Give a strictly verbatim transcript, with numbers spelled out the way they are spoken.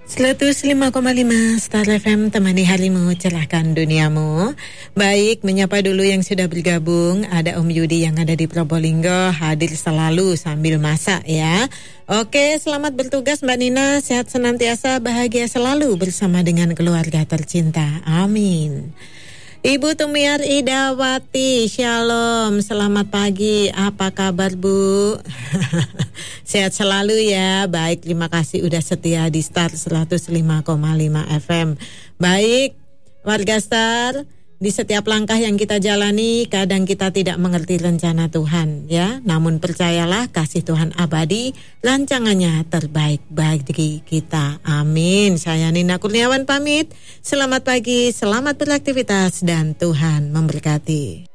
seratus lima koma lima Star F M, temani harimu, cerahkan duniamu. Baik, menyapa dulu yang sudah bergabung. Ada Om Yudi yang ada di Probolinggo, hadir selalu sambil masak ya. Oke, selamat bertugas Mbak Nina. Sehat senantiasa, bahagia selalu bersama dengan keluarga tercinta. Amin. Ibu Tumiar Idawati, Shalom, selamat pagi, apa kabar Bu? Sehat selalu ya. Baik, terima kasih udah setia di Star seratus lima koma lima F M. Baik, warga Star, di setiap langkah yang kita jalani, kadang kita tidak mengerti rencana Tuhan ya. Namun percayalah, kasih Tuhan abadi, rancangannya terbaik bagi kita. Amin. Saya Nina Kurniawan pamit. Selamat pagi, selamat beraktivitas, dan Tuhan memberkati.